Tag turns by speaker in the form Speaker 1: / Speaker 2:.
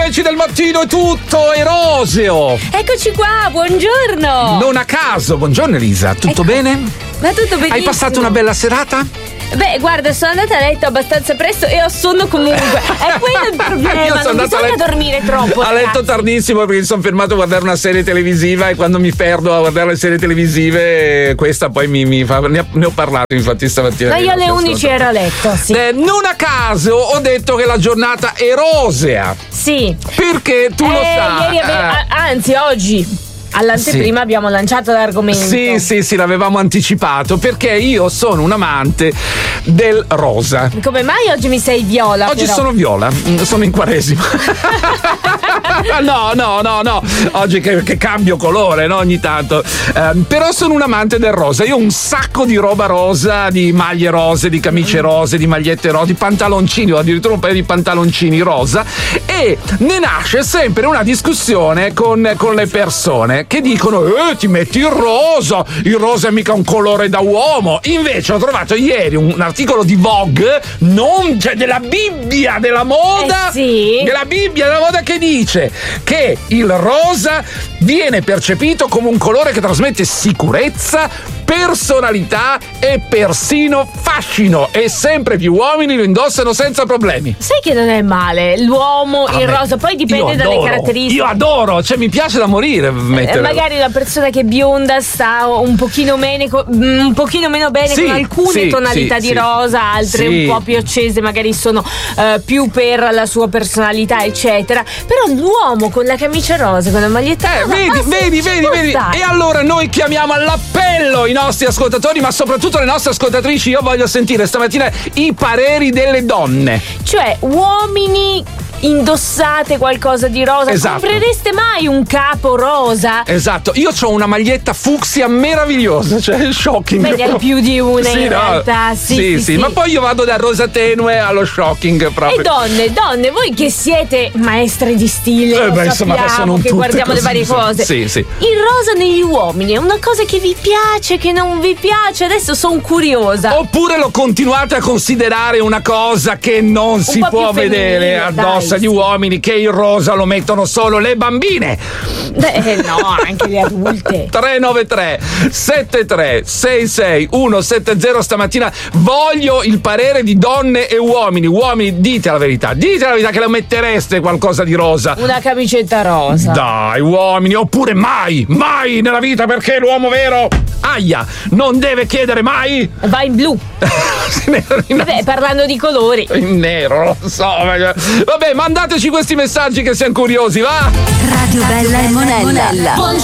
Speaker 1: Del mattino è tutto eroseo.
Speaker 2: Eccoci qua, buongiorno.
Speaker 1: Non a caso, buongiorno Elisa, tutto bene?
Speaker 2: Ma tutto benissimo.
Speaker 1: Hai passato una bella serata?
Speaker 2: Beh, guarda, sono andata a letto abbastanza presto e ho sonno comunque. È quello il problema, non bisogna dormire troppo.
Speaker 1: A letto
Speaker 2: ragazzi.
Speaker 1: tardissimo perché mi sono fermato a guardare una serie televisiva e quando mi perdo a guardare le serie televisive, questa poi mi fa. Ne ho parlato infatti stamattina.
Speaker 2: Ma io alle 11 ero a letto, sì.
Speaker 1: Non a caso ho detto che la giornata è rosea.
Speaker 2: Sì.
Speaker 1: Perché tu lo sai.
Speaker 2: Anzi, oggi. All'anteprima abbiamo lanciato l'argomento.
Speaker 1: Sì, l'avevamo anticipato perché io sono un amante del rosa.
Speaker 2: Come mai oggi mi sei viola?
Speaker 1: Oggi
Speaker 2: però?
Speaker 1: sono viola, sono in quaresima. No. Oggi che cambio colore, no? Ogni tanto. Però sono un amante del rosa. Io ho un sacco di roba rosa, di maglie rose, di camicie rose, di magliette rose, di pantaloncini, ho addirittura un paio di pantaloncini rosa. E ne nasce sempre una discussione con le persone che dicono ti metti il rosa è mica un colore da uomo. Invece ho trovato ieri un articolo di Vogue, della Bibbia della moda, della Bibbia della moda, che dice che il rosa viene percepito come un colore che trasmette sicurezza, personalità e persino fascino, e sempre più uomini lo indossano senza problemi.
Speaker 2: Sai che non è male l'uomo, il rosa, poi dipende dalle caratteristiche.
Speaker 1: Io adoro, mi piace da morire mettere.
Speaker 2: Magari una persona che è bionda sta un pochino meno bene con alcune tonalità di rosa, altre un po' più accese, magari sono più per la sua personalità, eccetera. Però l'uomo con la camicia rosa, con la maglietta rosa,
Speaker 1: vedi. E allora noi chiamiamo all'appello i nostri ascoltatori, ma soprattutto le nostre ascoltatrici. Io voglio sentire stamattina i pareri delle donne.
Speaker 2: Cioè, uomini, indossate qualcosa di rosa?
Speaker 1: Esatto.
Speaker 2: Comprereste mai un capo rosa?
Speaker 1: Esatto, io ho una maglietta fucsia meravigliosa, cioè shocking.
Speaker 2: Beh, ne hai più di una in realtà. Sì,
Speaker 1: ma poi io vado dal rosa tenue allo shocking proprio.
Speaker 2: E donne, voi che siete maestre di stile,
Speaker 1: insomma, sono
Speaker 2: che guardiamo le varie cose.
Speaker 1: Sì.
Speaker 2: Il rosa negli uomini è una cosa che vi piace, che non vi piace? Adesso sono curiosa.
Speaker 1: Oppure lo continuate a considerare una cosa che non si può vedere addosso agli uomini, che il rosa lo mettono solo le bambine?
Speaker 2: No, anche le adulte.
Speaker 1: 393 73 66 170. Stamattina voglio il parere di donne e uomini. Uomini, dite la verità che lo mettereste qualcosa di rosa.
Speaker 2: Una camicetta rosa.
Speaker 1: Dai, uomini. Oppure mai nella vita, perché l'uomo vero non deve chiedere mai.
Speaker 2: Va in blu. Vabbè, parlando di colori,
Speaker 1: in nero, lo so. Vabbè, mandateci questi messaggi che siamo curiosi, va.
Speaker 3: Radio Bella e Monella.